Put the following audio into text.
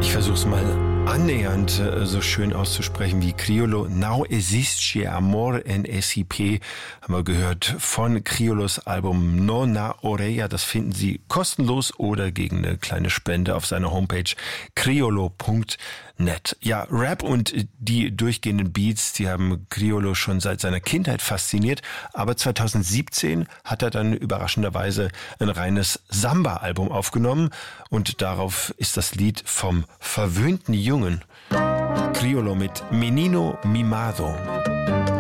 Ich versuch's mal annähernd so schön auszusprechen wie Criollo. Não existe amor en SIP, haben wir gehört von Criollos Album No na Orella. Das finden Sie kostenlos oder gegen eine kleine Spende auf seiner Homepage criollo.net. Ja, Rap und die durchgehenden Beats, die haben Criollo schon seit seiner Kindheit fasziniert. Aber 2017 hat er dann überraschenderweise ein reines Samba-Album aufgenommen und darauf ist das Lied vom verwöhnten Jungen. Criollo mit Menino Mimado.